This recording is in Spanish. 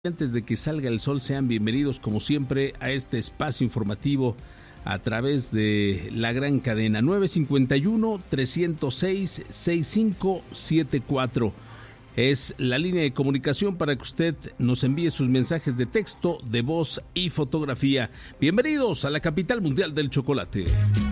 Antes de que salga el sol, sean bienvenidos como siempre a este espacio informativo a través de la gran cadena 951-306-6574. Es la línea de comunicación para que usted nos envíe sus mensajes de texto, de voz y fotografía. Bienvenidos a la capital mundial del chocolate.